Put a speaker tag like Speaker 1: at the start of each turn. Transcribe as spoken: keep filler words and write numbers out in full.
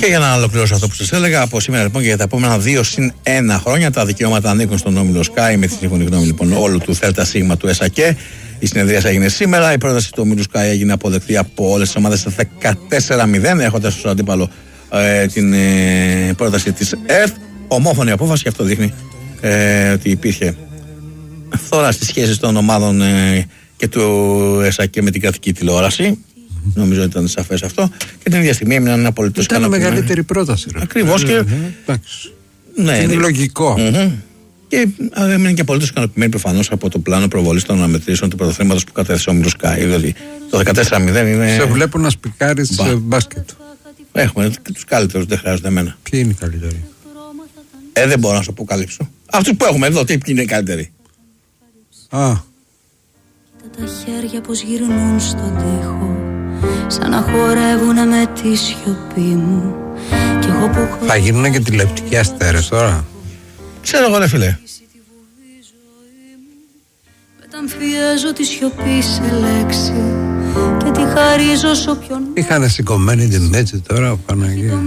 Speaker 1: Και για να ολοκληρώσω αυτό που σας έλεγα, από σήμερα λοιπόν και για τα επόμενα δύο συν ένα χρόνια τα δικαιώματα ανήκουν στον όμιλο Sky με τη σύμφωνη γνώμη λοιπόν όλου του ΔΣ του ΕΣΑΚΕ. Η συνεδρία έγινε σήμερα. Η πρόταση του ομίλου Sky έγινε αποδεκτή από όλες τις ομάδες δεκατέσσερα μηδέν, έχοντας ως αντίπαλο ε, την ε, πρόταση της ΕΡΤ. Ομόφωνη απόφαση, και αυτό δείχνει ε, ότι υπήρχε φθορά στις σχέσεις των ομάδων ε, και του ΕΣΑΚΕ με την κρατική τηλεόραση. Mm-hmm. Νομίζω ότι ήταν σαφές αυτό. Και την ίδια στιγμή έμειναν απολύτως ικανοποιημένοι.
Speaker 2: Ήταν μεγαλύτερη πρόταση.
Speaker 1: Ακριβώς.
Speaker 2: Mm-hmm.
Speaker 1: Και,
Speaker 2: mm-hmm.
Speaker 1: ναι,
Speaker 2: είναι λογικό.
Speaker 1: Mm-hmm. Και έμειναν και απολύτως ικανοποιημένοι προφανώς από το πλάνο προβολής των αναμετρήσεων του πρωταθλήματος που κατέθεσε ο όμιλος Sky. Δηλαδή το δεκατέσσερα μηδέν είναι.
Speaker 2: Σε βλέπω να σπικάρεις Μπα. μπάσκετ.
Speaker 1: Έχουμε και τους καλύτερους, δεν χρειάζεται εμένα.
Speaker 2: Ποιοι είναι οι καλύτεροι?
Speaker 1: Ε, δεν μπορώ να σου αποκαλύψω. Αυτούς που έχουμε εδώ, τι είναι οι καλύτεροι.
Speaker 2: Α.
Speaker 3: Τα χέρια πως γυρνούν στον τοίχο, σαν να χορεύουνε με τη σιωπή μου. Κι εγώ που...
Speaker 2: Θα γίνουνε και τηλεοπτικοί αστέρες τώρα.
Speaker 1: Ξέρω εγώ, ρε φίλε.
Speaker 3: Μεταμφιέζω τη σιωπή σε λέξη και τη χαρίζω σ' όποιον.
Speaker 2: Είχανε σηκωμένη την έτσι τώρα, Παναγία.